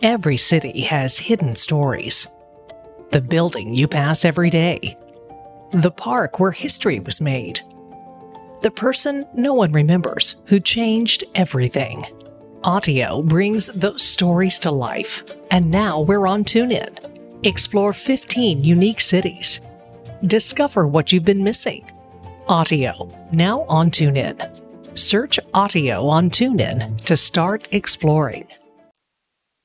Every city has hidden stories. The building you pass every day. The park where history was made. The person no one remembers who changed everything. Audio brings those stories to life, and now we're on TuneIn. Explore 15 unique cities. Discover what you've been missing. Audio, now on TuneIn. Search Audio on TuneIn to start exploring.